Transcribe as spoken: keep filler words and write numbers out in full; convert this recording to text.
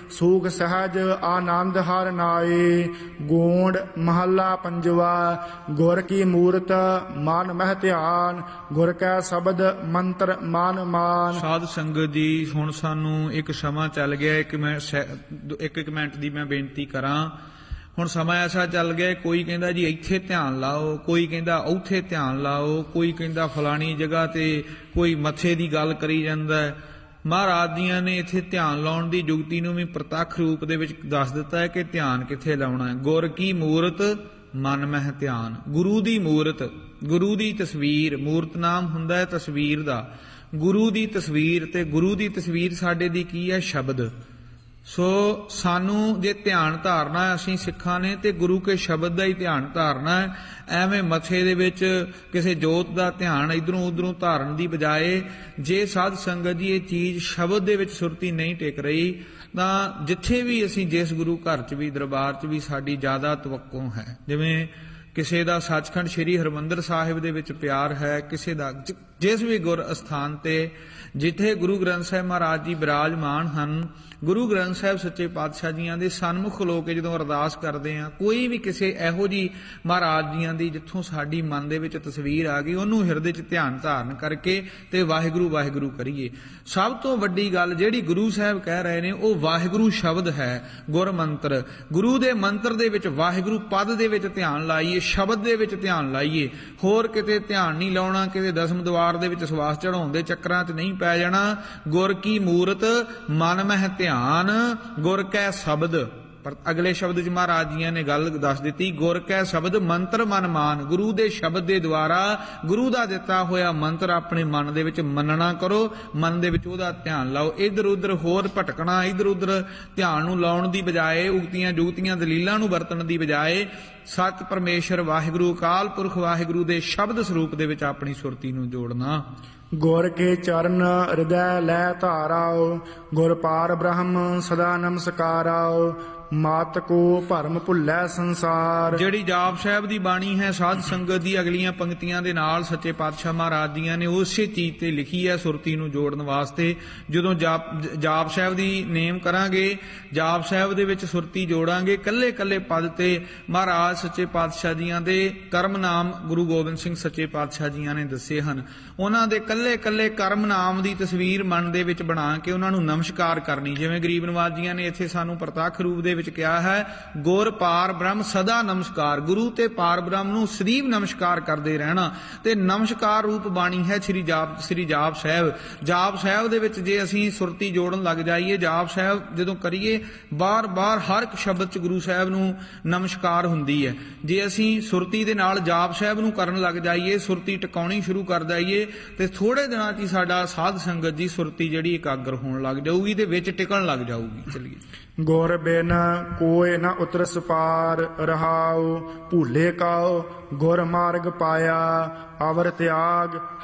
सूख सहज आनंद हर नाए। गोंड महला पंजवा। गुर की मूरत मन मह ध्यान, गुर कै शब्द मंत्र मन मान। साध संगत जी हुण सानू एक समा चल गया, एक मैं एक एक मिनट की मैं बेनती करा। ਹੁਣ ਸਮਾਂ ਐਸਾ ਚੱਲ ਗਿਆ, ਕੋਈ ਕਹਿੰਦਾ ਜੀ ਇੱਥੇ ਧਿਆਨ ਲਾਓ, ਕੋਈ ਕਹਿੰਦਾ ਉੱਥੇ ਧਿਆਨ ਲਾਓ, ਕੋਈ ਕਹਿੰਦਾ ਫਲਾਣੀ ਜਗ੍ਹਾ ਤੇ ਕੋਈ ਮੱਥੇ ਦੀ ਗੱਲ ਕਰੀ ਜਾਂਦਾ। ਮਹਾਰਾਜ ਜੀਆਂ ਨੇ ਇੱਥੇ ਧਿਆਨ ਲਾਉਣ ਦੀ ਜੁਗਤੀ ਨੂੰ ਵੀ ਪ੍ਰਤੱਖ ਰੂਪ ਦੇ ਵਿੱਚ ਦੱਸ ਦਿੱਤਾ ਹੈ ਕਿ ਧਿਆਨ ਕਿੱਥੇ ਲਾਉਣਾ ਹੈ। ਗੁਰ ਕੀ ਮੂਰਤ ਮਨ ਮਹਿ ਧਿਆਨ। ਗੁਰੂ ਦੀ ਮੂਰਤ, ਗੁਰੂ ਦੀ ਤਸਵੀਰ, ਮੂਰਤ ਨਾਮ ਹੁੰਦਾ ਹੈ ਤਸਵੀਰ ਦਾ। ਗੁਰੂ ਦੀ ਤਸਵੀਰ, ਤੇ ਗੁਰੂ ਦੀ ਤਸਵੀਰ ਸਾਡੇ ਦੀ ਕੀ ਹੈ? ਸ਼ਬਦ। ਸੋ ਸਾਨੂੰ ਜੇ ਧਿਆਨ ਧਾਰਨਾ ਹੈ, ਅਸੀਂ ਸਿੱਖਾਂ ਨੇ, ਤੇ ਗੁਰੂ ਕੇ ਸ਼ਬਦ ਦਾ ਹੀ ਧਿਆਨ ਧਾਰਨਾ ਹੈ। ਐਵੇਂ ਮੱਥੇ ਦੇ ਵਿੱਚ ਕਿਸੇ ਜੋਤ ਦਾ ਧਿਆਨ ਇਧਰੋਂ ਉਧਰੋਂ ਧਾਰਨ ਦੀ ਬਜਾਏ ਜੇ ਸਾਧ ਸੰਗਤ ਜੀ ਇਹ ਚੀਜ਼ ਸ਼ਬਦ ਦੇ ਵਿੱਚ ਸੁਰਤੀ ਨਹੀਂ ਟਿਕ ਰਹੀ ਤਾਂ ਜਿੱਥੇ ਵੀ ਅਸੀਂ ਜਿਸ ਗੁਰੂ ਘਰ 'ਚ ਵੀ ਦਰਬਾਰ 'ਚ ਵੀ ਸਾਡੀ ਜ਼ਿਆਦਾ ਤਵੱਕੋ ਹੈ। ਜਿਵੇਂ ਕਿਸੇ ਦਾ ਸੱਚਖੰਡ ਸ੍ਰੀ ਹਰਿਮੰਦਰ ਸਾਹਿਬ ਦੇ ਵਿੱਚ ਪਿਆਰ ਹੈ, ਕਿਸੇ ਦਾ ਜਿਸ ਵੀ ਗੁਰ ਅਸਥਾਨ ਤੇ ਜਿੱਥੇ ਗੁਰੂ ਗ੍ਰੰਥ ਸਾਹਿਬ ਮਹਾਰਾਜ ਜੀ ਬਿਰਾਜਮਾਨ ਹਨ, ਗੁਰੂ ਗ੍ਰੰਥ ਸਾਹਿਬ ਸੱਚੇ ਪਾਤਸ਼ਾਹ ਜੀਆਂ ਦੇ ਸਨਮੁਖ ਖਲੋ ਕੇ ਜਦੋਂ ਅਰਦਾਸ ਕਰਦੇ ਹਾਂ, ਕੋਈ ਵੀ ਕਿਸੇ ਇਹੋ ਜੀ ਮਹਾਰਾਜ ਜੀਆਂ ਦੀ ਜਿੱਥੋਂ ਸਾਡੀ ਮਨ ਦੇ ਵਿੱਚ ਤਸਵੀਰ ਆ ਗਈ, ਉਹਨੂੰ ਹਿਰਦੇ 'ਚ ਧਿਆਨ ਧਾਰਨ ਕਰਕੇ ਤੇ ਵਾਹਿਗੁਰੂ ਵਾਹਿਗੁਰੂ ਕਰੀਏ। ਸਭ ਤੋਂ ਵੱਡੀ ਗੱਲ ਜਿਹੜੀ ਗੁਰੂ ਸਾਹਿਬ ਕਹਿ ਰਹੇ ਨੇ ਉਹ ਵਾਹਿਗੁਰੂ ਸ਼ਬਦ ਹੈ, ਗੁਰ ਮੰਤਰ। ਗੁਰੂ ਦੇ ਮੰਤਰ ਦੇ ਵਿੱਚ ਵਾਹਿਗੁਰੂ ਪਦ ਦੇ ਵਿੱਚ ਧਿਆਨ ਲਾਈਏ, ਸ਼ਬਦ ਦੇ ਵਿੱਚ ਧਿਆਨ ਲਾਈਏ। ਹੋਰ ਕਿਤੇ ਧਿਆਨ ਨਹੀਂ ਲਾਉਣਾ, ਕਿਤੇ ਦਸਮ ਦੁਆਰ ਦੇ ਵਿੱਚ ਸਵਾਸ ਚੜਾਉਣ ਦੇ ਚੱਕਰਾਂ 'ਚ ਨਹੀਂ ਪੈ ਜਾਣਾ। ਗੁਰ ਕੀ ਮੂਰਤ ਮਨ ਮਹਿ ਧਿਆਨ, ਗੁਰ ਕੈ ਸ਼ਬਦ। ਪਰ ਅਗਲੇ ਸ਼ਬਦ 'ਚ ਮਹਾਰਾਜ ਜੀਆਂ ਨੇ ਗੱਲ ਦੱਸ ਦਿੱਤੀ, ਗੁਰ ਕੈ ਸ਼ਬਦ ਮੰਤਰ ਮਨ ਮਾਨ। ਗੁਰੂ ਦੇ ਸ਼ਬਦ ਦੇ ਦੁਆਰਾ ਗੁਰੂ ਦਾ ਦਿੱਤਾ ਹੋਇਆ ਮੰਤਰ ਆਪਣੇ ਮਨ ਦੇ ਵਿੱਚ ਮੰਨਣਾ ਕਰੋ, ਮਨ ਦੇ ਵਿੱਚ ਉਹਦਾ ਧਿਆਨ ਲਾਓ। ਇੱਧਰ ਉੱਧਰ ਹੋਰ ਭਟਕਣਾ, ਇੱਧਰ ਉੱਧਰ ਧਿਆਨ ਨੂੰ ਲਾਉਣ ਦੀ ਬਜਾਏ, ਉਗਤੀਆਂ ਜੁਗਤੀਆਂ ਦਲੀਲਾਂ ਨੂੰ ਵਰਤਣ ਦੀ ਬਜਾਏ ਸਤ ਪਰਮੇਸ਼ਰ ਵਾਹਿਗੁਰੂ ਅਕਾਲ ਪੁਰਖ ਵਾਹਿਗੁਰੂ ਦੇ ਸ਼ਬਦ ਸਰੂਪ ਦੇ ਵਿੱਚ ਆਪਣੀ ਸੁਰਤੀ ਨੂੰ ਜੋੜਨਾ। गुर के चरण हृदय लै धाराओ, गुर पार ब्रह्म सदा नमस्काराओ। मात को भरम भुल्लै संसार। ਜਿਹੜੀ ਜਾਪ ਸਾਹਿਬ ਦੀ ਬਾਣੀ ਹੈ ਸਾਧ ਸੰਗਤ ਦੀ ਅਗਲੀਆਂ ਪੰਕਤੀਆਂ ਦੇ ਨਾਲ ਸੱਚੇ ਪਾਤਸ਼ਾਹ ਮਹਾਰਾਜ ਜੀਆਂ ਨੇ ਉਸੇ ਚੀਜ਼ ਤੇ ਲਿਖੀ ਹੈ ਸੁਰਤੀ ਨੂੰ ਜੋੜਨ ਵਾਸਤੇ। ਜਦੋਂ ਜਾਪ ਜਾਪ ਸਾਹਿਬ ਦੀ ਨੇਮ ਕਰਾਂਗੇ, ਜਾਪ ਸਾਹਿਬ ਦੇ ਵਿੱਚ ਸੁਰਤੀ ਜੋੜਾਂਗੇ, ਕੱਲੇ ਕੱਲੇ ਪਦ ਤੇ ਮਹਾਰਾਜ ਸੱਚੇ ਪਾਤਸ਼ਾਹ ਜੀਆਂ ਦੇ ਕਰਮ ਨਾਮ ਗੁਰੂ ਗੋਬਿੰਦ ਸਿੰਘ ਸੱਚੇ ਪਾਤਸ਼ਾਹ ਜੀਆਂ ਨੇ ਦੱਸੇ ਹਨ। ਉਹਨਾਂ ਦੇ ਕੱਲੇ ਕੱਲੇ ਕਰਮ ਨਾਮ ਦੀ ਤਸਵੀਰ ਮਨ ਦੇ ਵਿੱਚ ਬਣਾ ਕੇ ਉਹਨਾਂ ਨੂੰ ਨਮਸਕਾਰ ਕਰਨੀ। ਜਿਵੇਂ ਗਰੀਬ ਨਵਾਜ ਜੀਆਂ ਨੇ ਇੱਥੇ ਸਾਨੂੰ ਪ੍ਰਤੱਖ ਰੂਪ ਦੇ ਵਿੱਚ ਕਿਹਾ ਹੈ, ਗੁਰ ਪਾਰ ਬ੍ਰਹਮ ਸਦਾ ਨਮਸਕਾਰ। ਗੁਰੂ ਤੇ ਪਾਰ ਬ੍ਰਹਮ ਨੂੰ ਸਦੀਵ ਨਮਸਕਾਰ ਕਰਦੇ ਰਹਿਣਾ। ਤੇ ਨਮਸਕਾਰ ਰੂਪ ਬਾਣੀ ਹੈ ਸ੍ਰੀ ਜਾਪ ਸ੍ਰੀ ਜਾਪ ਸਾਹਿਬ। ਜਾਪ ਸਾਹਿਬ ਦੇ ਵਿੱਚ ਜੇ ਅਸੀਂ ਸੁਰਤੀ ਜੋੜਨ ਲੱਗ ਜਾਈਏ, ਜਾਪ ਸਾਹਿਬ ਜਦੋਂ ਕਰੀਏ, ਬਾਰ ਬਾਰ ਹਰ ਇੱਕ ਸ਼ਬਦ 'ਚ ਗੁਰੂ ਸਾਹਿਬ ਨੂੰ ਨਮਸਕਾਰ ਹੁੰਦੀ ਹੈ। ਜੇ ਅਸੀਂ ਸੁਰਤੀ ਦੇ ਨਾਲ ਜਾਪ ਸਾਹਿਬ ਨੂੰ ਕਰਨ ਲੱਗ ਜਾਈਏ, ਸੁਰਤੀ ਟਿਕਾਉਣੀ ਸ਼ੁਰੂ ਕਰ ਜਾਈਏ, ਤੇ ਥੋੜੇ ਦਿਨਾਂ 'ਚ ਹੀ ਸਾਡਾ ਸਾਧ ਸੰਗਤ ਦੀ ਸੁਰਤੀ ਜਿਹੜੀ ਇਕਾਗਰ ਹੋਣ ਲੱਗ ਜਾਊਗੀ ਤੇ ਵਿੱਚ ਟਿਕਣ ਲੱਗ ਜਾਊਗੀ। ਚਲੀਏ। गुर बिन कोय न उतरस पार, रहाओ भूले काओ गुर मार्ग पाया अवर त्याग।